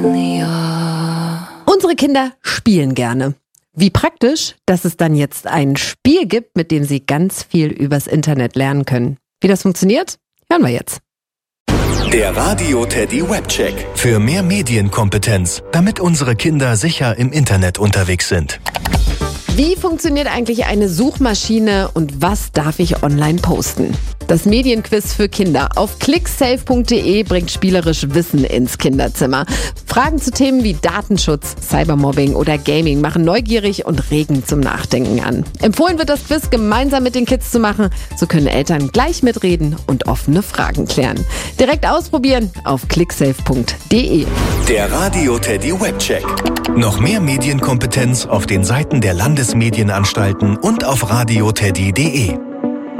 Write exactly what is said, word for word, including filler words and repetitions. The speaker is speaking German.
Unsere Kinder spielen gerne. Wie praktisch, dass es dann jetzt ein Spiel gibt, mit dem sie ganz viel übers Internet lernen können. Wie das funktioniert, hören wir jetzt. Der Radio Teddy Webcheck. Für mehr Medienkompetenz, damit unsere Kinder sicher im Internet unterwegs sind. Wie funktioniert eigentlich eine Suchmaschine und was darf ich online posten? Das Medienquiz für Kinder auf clicksafe punkt de bringt spielerisch Wissen ins Kinderzimmer. Fragen zu Themen wie Datenschutz, Cybermobbing oder Gaming machen neugierig und regen zum Nachdenken an. Empfohlen wird das Quiz gemeinsam mit den Kids zu machen. So können Eltern gleich mitreden und offene Fragen klären. Direkt ausprobieren auf clicksafe punkt de. Der Radio Teddy Webcheck. Noch mehr Medienkompetenz auf den Seiten der Landesmedienanstalten und auf radio teddy punkt de.